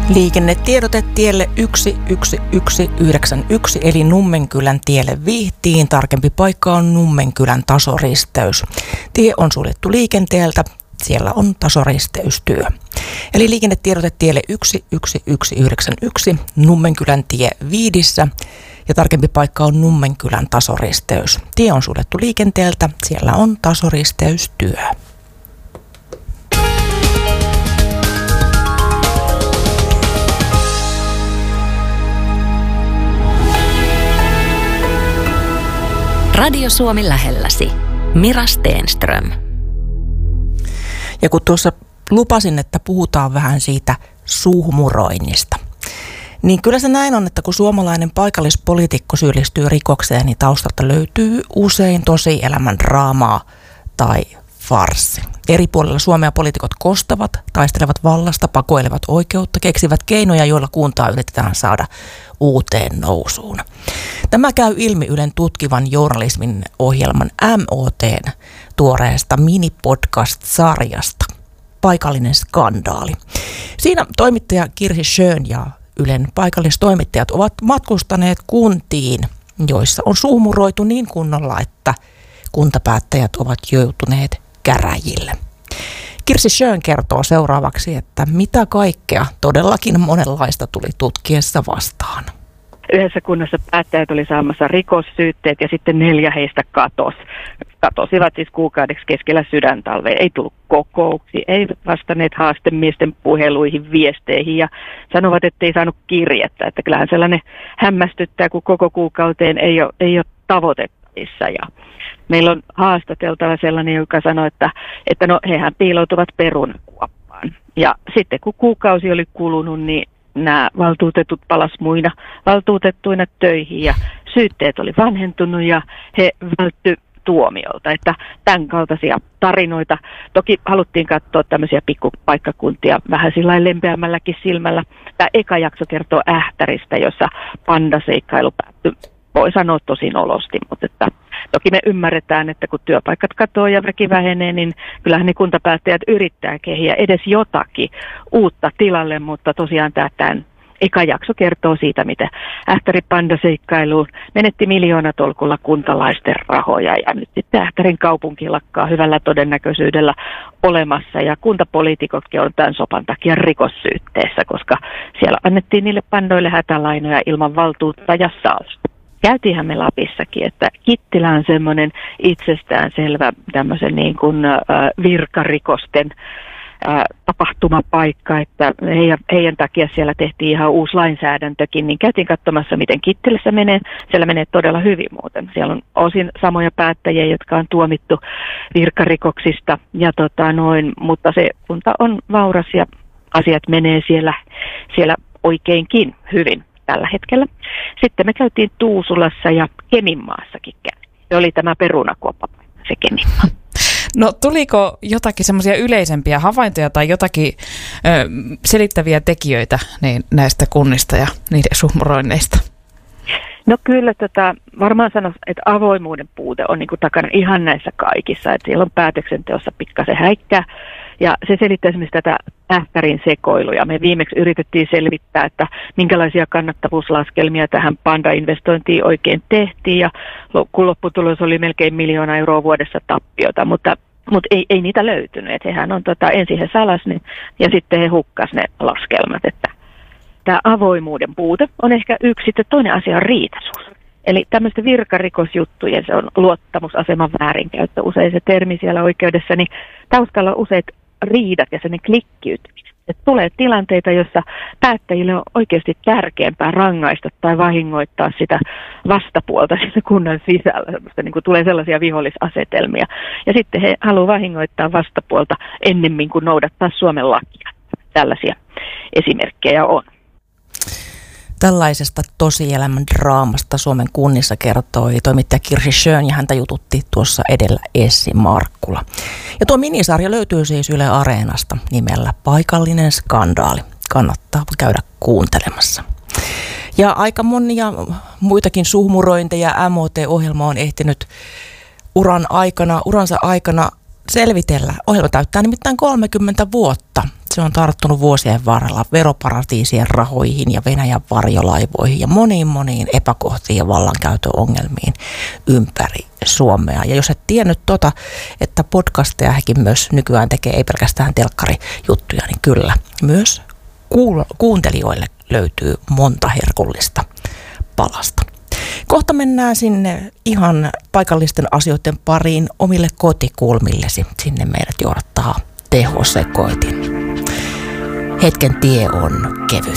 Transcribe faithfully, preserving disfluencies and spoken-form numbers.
Liikennetiedote tielle yksi yksi yksi yhdeksän yksi eli Nummenkylän tielle Vihtiin. Tarkempi paikka on Nummenkylän tasoristeys. Tie on suljettu liikenteeltä. Siellä on tasoristeystyö. Eli liikennetiedote tielle yksi yksi yksi yhdeksän yksi Nummenkylän tie Viidissä. Ja tarkempi paikka on Nummenkylän tasoristeys. Tie on suljettu liikenteeltä. Siellä on tasoristeystyö. Radio Suomi lähelläsi. Mira Stenström. Ja kun tuossa lupasin, että puhutaan vähän siitä suhmuroinnista, niin kyllä se näin on, että kun suomalainen paikallispoliitikko syyllistyy rikokseen, niin taustalta löytyy usein tosielämän draamaa tai farssi. Eri puolilla Suomea poliitikot kostavat, taistelevat vallasta, pakoilevat oikeutta, keksivät keinoja, joilla kuntaa yritetään saada uuteen nousuun. Tämä käy ilmi Ylen tutkivan journalismin ohjelman M O T:n tuoreesta minipodcast-sarjasta Paikallinen skandaali. Siinä toimittaja Kirsi Schön ja Ylen paikallistoimittajat ovat matkustaneet kuntiin, joissa on suhmuroitu niin kunnolla, että kuntapäättäjät ovat joutuneet käräjille. Kirsi Schön kertoo seuraavaksi, että mitä kaikkea todellakin monenlaista tuli tutkiessa vastaan. Yhdessä kunnassa päättäjät oli saamassa rikossyytteet ja sitten neljä heistä katos. Katosivat siis kuukaudeksi keskellä sydäntalvea. Ei tullut kokouksiin, ei vastanneet haastemiesten puheluihin, viesteihin ja sanovat, että ei saanut kirjettä. Että kyllähän sellainen hämmästyttää, kun koko kuukauteen ei ole, ei ole tavoitettavissa. Ja meillä on haastateltava sellainen, joka sanoi, että, että no hehän piiloutuvat perunakuoppaan. Ja sitten kun kuukausi oli kulunut, niin nämä valtuutetut palas muina valtuutettuina töihin ja syytteet oli vanhentunut ja he vältty tuomiolta. Että tämän kaltaisia tarinoita. Toki haluttiin katsoa tämmöisiä pikkupaikkakuntia vähän sillä lempeämmälläkin silmällä. Tämä eka jakso kertoo Ähtäristä, jossa pandaseikkailu päättyi. Voi sanoa tosin olosti, mutta että toki me ymmärretään, että kun työpaikat katoaa ja väki vähenee, niin kyllähän ne kuntapäättäjät yrittää kehiä edes jotakin uutta tilalle, mutta tosiaan tämä tämän eka jakso kertoo siitä, miten Ähtärin pandaseikkailuun menetti miljoonatolkulla kuntalaisten rahoja ja nyt sitten Ähtärin kaupunki lakkaa hyvällä todennäköisyydellä olemassa ja kuntapoliitikotkin on tämän sopan takia rikossyytteessä, koska siellä annettiin niille pandoille hätälainoja ilman valtuutta ja salsta. Käytiinhän me Lapissakin, että Kittilä on semmoinen itsestäänselvä tämmöisen niin kuin äh, virkarikosten äh, tapahtumapaikka, että heidän, heidän takia siellä tehtiin ihan uusi lainsäädäntökin, niin käytiin katsomassa, miten Kittilässä menee. Siellä menee todella hyvin muuten. Siellä on osin samoja päättäjiä, jotka on tuomittu virkarikoksista, ja tota noin, mutta se kunta on vauras ja asiat menee siellä, siellä oikeinkin hyvin tällä hetkellä. Sitten me käytiin Tuusulassa ja Keminmaassakin käytiin. Se oli tämä perunakuoppa, se Keminmaa. No tuliko jotakin semmoisia yleisempiä havaintoja tai jotakin ö, selittäviä tekijöitä niin näistä kunnista ja niiden suhmuroinneista? No kyllä tota, varmaan sanoisin, että avoimuuden puute on niin kuin takana ihan näissä kaikissa. Että siellä on päätöksenteossa pikkasen häikkää. Ja se selittää esimerkiksi tätä Ähtärin sekoiluja. Me viimeksi yritettiin selvittää, että minkälaisia kannattavuuslaskelmia tähän Panda-investointiin oikein tehtiin. Ja kun lopputulos oli melkein miljoona euroa vuodessa tappiota, mutta, mutta ei, ei niitä löytynyt. Että hehän on tota, ensin he salas ne ja sitten he hukkas ne laskelmat. Että tämä avoimuuden puute on ehkä yksi. Sitten toinen asia on riitaisuus. Eli tämmöistä virkarikosjuttujen, se on luottamusaseman väärinkäyttö, usein se termi siellä oikeudessa, niin taustalla on useat riidat ja sellainen klikkiytyminen. Että tulee tilanteita, jossa päättäjille on oikeasti tärkeämpää rangaista tai vahingoittaa sitä vastapuolta siinä kunnan sisällä. Semmoista, niin kuin tulee sellaisia vihollisasetelmia. Ja sitten he haluavat vahingoittaa vastapuolta ennemmin kuin noudattaa Suomen lakia. Tällaisia esimerkkejä on. Tällaisesta tosielämän draamasta Suomen kunnissa kertoi toimittaja Kirsi Schön ja häntä jututti tuossa edellä Essi Markkula. Ja tuo minisarja löytyy siis Yle Areenasta nimellä Paikallinen skandaali. Kannattaa käydä kuuntelemassa. Ja aika monia muitakin suhmurointeja M O T-ohjelma on ehtinyt uran aikana, uransa aikana selvitellä. Ohjelma täyttää nimittäin kolmekymmentä vuotta. Se on tarttunut vuosien varrella veroparatiisien rahoihin ja Venäjän varjolaivoihin ja moniin moniin epäkohtiin ja vallankäytön ongelmiin ympäri Suomea. Ja jos et tiennyt tota, että podcasteja hekin myös nykyään tekee, ei pelkästään telkkarijuttuja, niin kyllä myös kuul- kuuntelijoille löytyy monta herkullista palasta. Kohta mennään sinne ihan paikallisten asioiden pariin omille kotikulmillesi. Sinne meidät johdattaa tehosekoitin. Hetken tie on kevyt.